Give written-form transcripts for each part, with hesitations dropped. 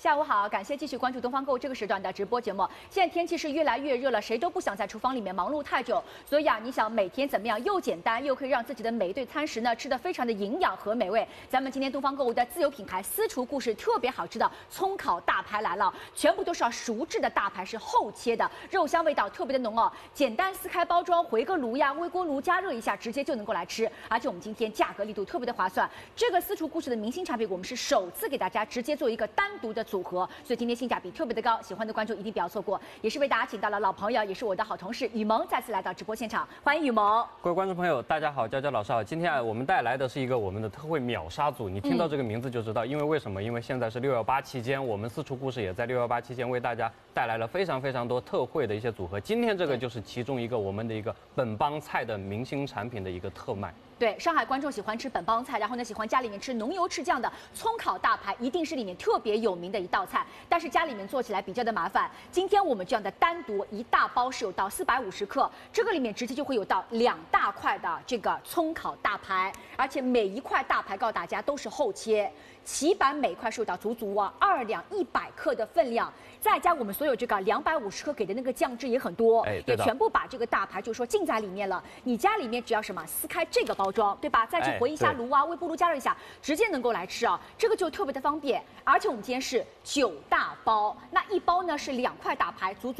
下午好，感谢继续关注东方购这个时段的直播节目。现在天气是越来越热了，谁都不想在厨房里面忙碌太久，所以你想每天怎么样又简单又可以让自己的每一顿餐食呢吃得非常的营养和美味。咱们今天东方购物的自有品牌私厨故事特别好吃的葱烤大排来了，全部都是熟制的大排，是厚切的，肉香味道特别的浓哦。简单撕开包装，回个炉呀，微锅炉加热一下，直接就能够来吃。而且我们今天价格力度特别的划算，这个私厨故事的明星产品，我们是首次给大家直接做一个单独的组合，所以今天性价比特别的高，喜欢的观众一定不要错过。也是为大家请到了老朋友，也是我的好同事雨萌再次来到直播现场，欢迎雨萌。 各位观众朋友，大家好，娇娇老师好。今天我们带来的是一个我们的特惠秒杀组，你听到这个名字就知道，因为为什么？因为现在是618期间，我们私厨故事也在618期间为大家带来了非常多特惠的一些组合。今天这个就是其中一个我们的一个本帮菜的明星产品的一个特卖。 对，上海观众喜欢吃本帮菜，然后呢喜欢家里面吃浓油赤酱的葱烤大排，一定是里面特别有名的一道菜。但是家里面做起来比较的麻烦。今天我们这样的单独一大包是有到450克，这个里面直接就会有到2大块的这个葱烤大排，而且每一块大排告诉大家都是厚切，齐版每块是有到足2两100克的分量，再加我们所有这个250克给的那个酱汁也很多，也全部把这个大排就说浸在里面了。你家里面只要什么撕开这个包装，对吧？再去回一下炉啊，微波炉加热一下，直接能够来吃啊，这个就特别的方便。而且我们今天是9大包，那一包呢是2块大排，足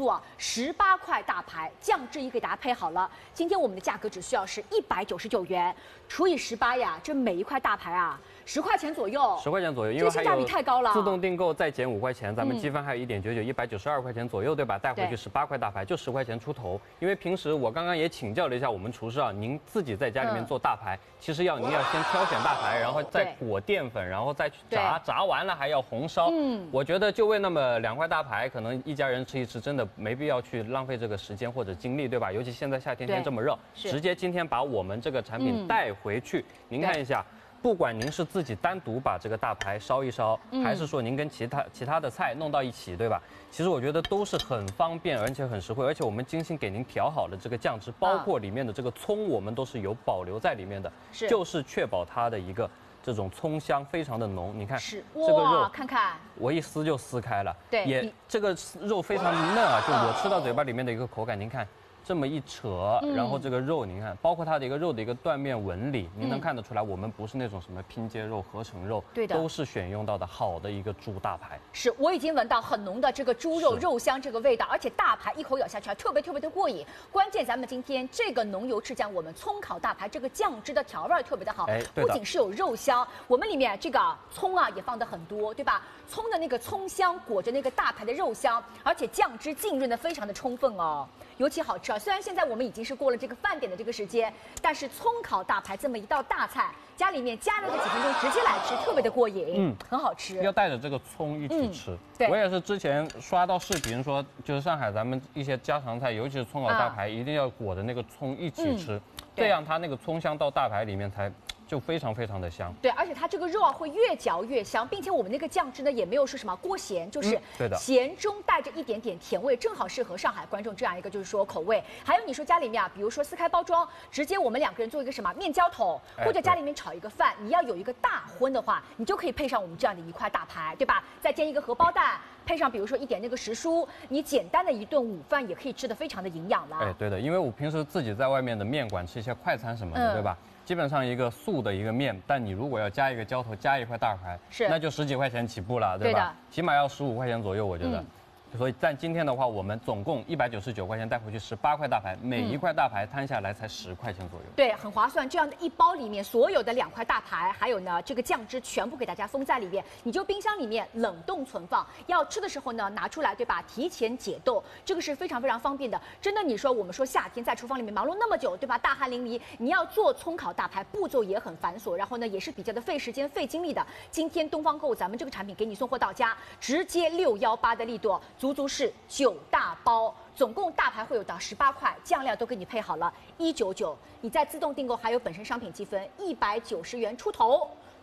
18块大排，酱汁也给大家配好了。今天我们的价格只需要是199元，除以18呀，这每一块大排啊10块钱左右 ，10块钱左右，因为性价比太高了。 自动订购再减5块钱，咱们积分还有1.99，192块钱左右，对吧？带回去18块大排，就10块钱出头。因为平时我刚刚也请教了一下我们厨师啊，您自己在家里面做大排，其实您要先挑选大排，然后再裹淀粉，然后再去炸，炸完了还要红烧。我觉得就为那么2块大排，可能一家人吃一吃，真的没必要去浪费这个时间或者精力，对吧？尤其现在夏天天这么热，直接今天把我们这个产品带回去，您看一下。不管您是自己单独把这个大排烧一烧，还是说您跟其他的菜弄到一起，对吧？其实我觉得都是很方便，而且很实惠，而且我们精心给您调好了这个酱汁，包括里面的这个葱，我们都是有保留在里面的，就是确保它的一个这种葱香非常的浓。你看，这个肉， 看看， 我一撕就撕开了， 对， 这个肉非常嫩啊，就我吃到嘴巴里面的一个口感，您看。这么一扯，然后这个肉您看，包括它的一个肉的一个断面纹理，您能看得出来，我们不是那种什么拼接肉、合成肉，对的，都是选用到的好的一个猪大排。 是，我已经闻到很浓的这个猪肉肉香这个味道，而且大排一口咬下去特别的过瘾。关键咱们今天这个浓油赤酱，我们葱烤大排这个酱汁的调味特别的好，不仅是有肉香，我们里面这个葱啊也放的很多，对吧？葱的那个葱香裹着那个大排的肉香，而且酱汁浸润的非常的充分哦。尤其好吃啊！虽然现在我们已经是过了这个饭点的这个时间，但是葱烤大排这么一道大菜，家里面加热个几分钟直接来吃，特别的过瘾，很好吃。 要带着这个葱一起吃。我也是之前刷到视频说，就是上海咱们一些家常菜，尤其是葱烤大排，一定要裹着那个葱一起吃，这样它那个葱香到大排里面才。就非常的香， 对，而且它这个肉啊会越嚼越香，并且我们那个酱汁呢也没有说什么过咸，就是咸中带着一点点甜味，正好适合上海观众这样一个就是说口味。还有你说家里面啊，比如说撕开包装，直接我们2个人做一个什么面浇头，或者家里面炒一个饭，你要有一个大荤的话，你就可以配上我们这样的一块大排，对吧？再煎一个荷包蛋，配上比如说一点那个时蔬，你简单的一顿午饭也可以吃得非常的营养了。 对的，因为我平时自己在外面的面馆吃一些快餐什么的，对吧？基本上一个素的一个面，但你如果要加一个浇头，加一块大排，那就10几块钱起步了，对吧？起码要15块钱左右，我觉得。所以但今天的话，我们总共199块钱带回去18块大排，每一块大排摊下来才10块钱左右。 对，很划算。这样的一包里面所有的2块大排，还有呢这个酱汁全部给大家封在里面，你就冰箱里面冷冻存放，要吃的时候呢拿出来，对吧？提前解冻，这个是非常方便的。真的，你说我们说夏天在厨房里面忙碌那么久，对吧？大汗淋漓，你要做葱烤大排，步骤也很繁琐，然后呢也是比较的费时间费精力的。今天东方购物咱们这个产品给你送货到家，直接618的力度。足是9大包，总共大排会有到18块，酱料都给你配好了，199。你再自动订购，还有本身商品积分190元出头，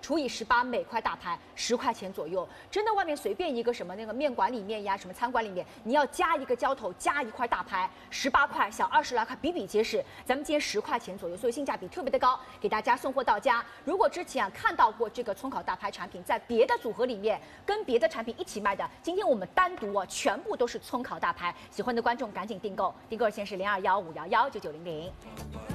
除以18，每块大排10块钱左右。真的，外面随便一个什么那个面馆里面呀，什么餐馆里面，你要加一个浇头，加一块大排，18块，小20来块，比比皆是。咱们今天10块钱左右，所以性价比特别的高，给大家送货到家。如果之前看到过这个葱烤大排产品，在别的组合里面跟别的产品一起卖的，今天我们单独全部都是葱烤大排。喜欢的观众赶紧订购，订购热线是0215119900。